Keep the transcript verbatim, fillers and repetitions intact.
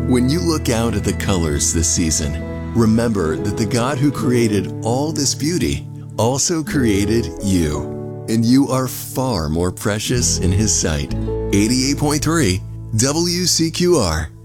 When you look out at the colors this season, remember that the God who created all this beauty also created you, and you are far more precious in His sight. eighty-eight point three W C Q R